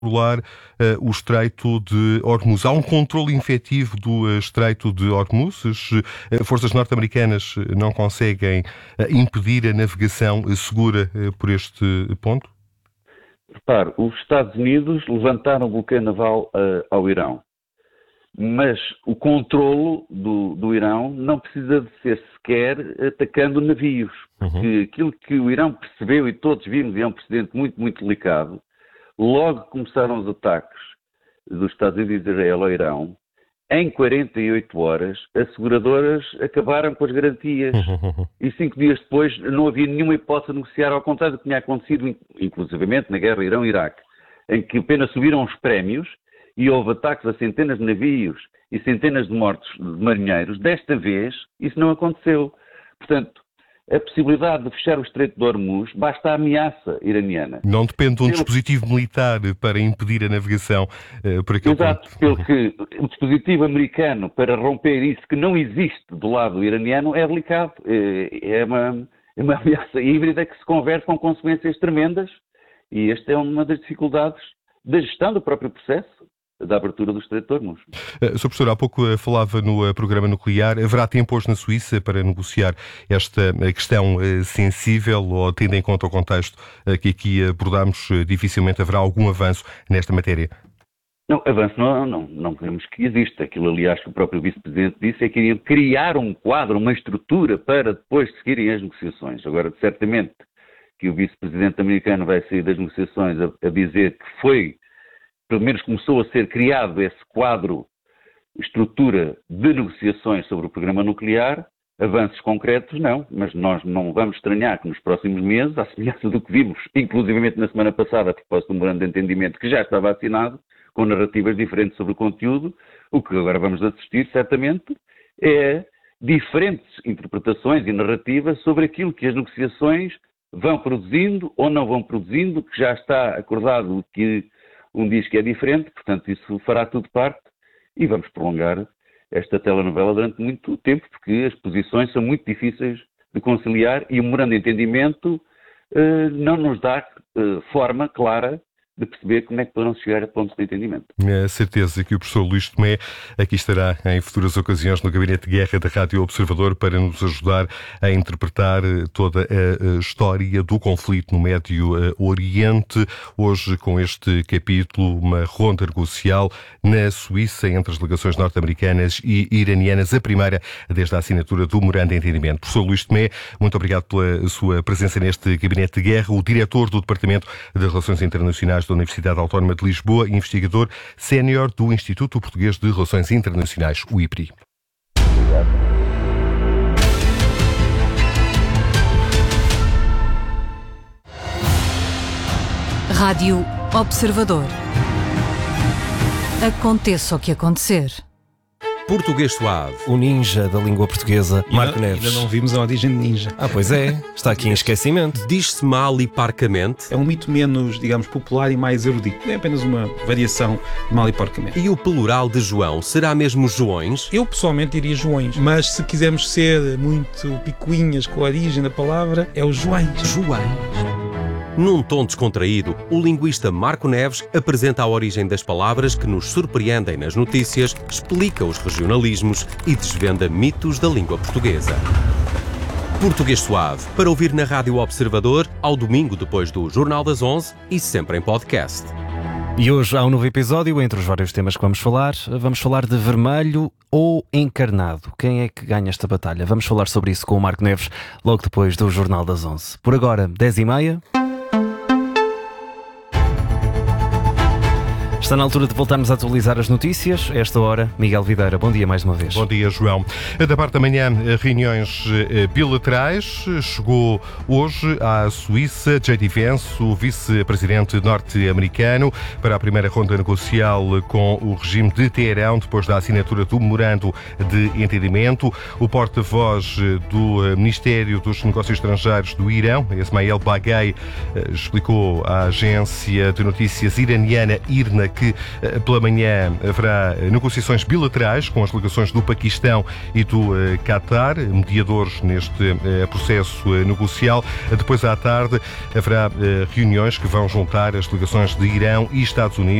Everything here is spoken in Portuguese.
controlar o Estreito de Hormuz. Há um controle efetivo do Estreito de Hormuz. As forças norte-americanas não conseguem impedir a navegação segura por este ponto? Repare, os Estados Unidos levantaram o bloqueio naval ao Irão, mas o controlo do Irão não precisa de ser sequer atacando navios. Porque aquilo que o Irão percebeu, e todos vimos, e é um precedente muito, muito delicado, logo que começaram os ataques dos Estados Unidos e Israel ao Irão, em 48 horas, as seguradoras acabaram com as garantias. E 5 dias depois não havia nenhuma hipótese de negociar, ao contrário do que tinha acontecido, inclusivamente na guerra Irão-Iraque, em que apenas subiram os prémios e houve ataques a centenas de navios e centenas de mortos de marinheiros. Desta vez, isso não aconteceu. Portanto, a possibilidade de fechar o Estreito de Hormuz basta a ameaça iraniana. Não depende de um dispositivo militar para impedir a navegação por aquele ponto. Exato, pelo que o dispositivo americano para romper isso que não existe do lado iraniano é delicado. É uma ameaça híbrida que se converte com consequências tremendas, e esta é uma das dificuldades da gestão do próprio processo da abertura do Estreito de Hormuz. Sr. Professor, há pouco falava no programa nuclear. Haverá tempo hoje na Suíça para negociar esta questão sensível, ou, tendo em conta o contexto que aqui abordamos, dificilmente haverá algum avanço nesta matéria? Não, avanço não queremos que exista. Aquilo, aliás, que o próprio Vice-Presidente disse é que iriam criar um quadro, uma estrutura para depois seguirem as negociações. Agora, certamente que o Vice-Presidente americano vai sair das negociações a dizer que foi, pelo menos começou a ser criado esse quadro, estrutura de negociações sobre o programa nuclear. Avanços concretos não, mas nós não vamos estranhar que nos próximos meses, à semelhança do que vimos, inclusivamente na semana passada, a propósito do memorando de entendimento que já estava assinado, com narrativas diferentes sobre o conteúdo, o que agora vamos assistir, certamente, é diferentes interpretações e narrativas sobre aquilo que as negociações vão produzindo ou não vão produzindo, que já está acordado que um diz que é diferente, portanto isso fará tudo parte, e vamos prolongar esta telenovela durante muito tempo, porque as posições são muito difíceis de conciliar e o memorando de entendimento não nos dá forma clara de perceber como é que poderão chegar a pontos de entendimento. A certeza que o professor Luís Tomé aqui estará em futuras ocasiões no Gabinete de Guerra da Rádio Observador para nos ajudar a interpretar toda a história do conflito no Médio Oriente. Hoje, com este capítulo, uma ronda negocial na Suíça entre as delegações norte-americanas e iranianas, a primeira desde a assinatura do memorando de entendimento. Professor Luís Tomé, muito obrigado pela sua presença neste Gabinete de Guerra, o diretor do Departamento de Relações Internacionais da Universidade Autónoma de Lisboa e investigador sénior do Instituto Português de Relações Internacionais, o IPRI. Rádio Observador. Aconteça o que acontecer. Português Suave. O ninja da língua portuguesa, Marco Neves. Ainda não vimos a origem de ninja. Pois é. Está aqui em esquecimento. Diz-se mal e parcamente. É um mito menos, digamos, popular e mais erudito. É apenas uma variação de mal e porcamente. E o plural de João será mesmo Joões? Eu pessoalmente diria Joões, mas se quisermos ser muito picuinhas com a origem da palavra, é o Joões. Joões. Num tom descontraído, o linguista Marco Neves apresenta a origem das palavras que nos surpreendem nas notícias, explica os regionalismos e desvenda mitos da língua portuguesa. Português Suave, para ouvir na Rádio Observador, ao domingo depois do Jornal das 11 e sempre em podcast. E hoje há um novo episódio. Entre os vários temas que vamos falar de vermelho ou encarnado. Quem é que ganha esta batalha? Vamos falar sobre isso com o Marco Neves logo depois do Jornal das 11. Por agora, 10h30. Está na altura de voltarmos a atualizar as notícias. A esta hora, Miguel Videira, bom dia mais uma vez. Bom dia, João. Da parte da manhã, reuniões bilaterais. Chegou hoje à Suíça J.D. Vance, o vice-presidente norte-americano, para a primeira ronda negocial com o regime de Teherão, depois da assinatura do memorando de entendimento. O porta-voz do Ministério dos Negócios Estrangeiros do Irão, Esmail Baghei, explicou à agência de notícias iraniana IRNA que pela manhã haverá negociações bilaterais com as delegações do Paquistão e do Qatar, mediadores neste processo negocial. Depois à tarde haverá reuniões que vão juntar as delegações de Irão e Estados Unidos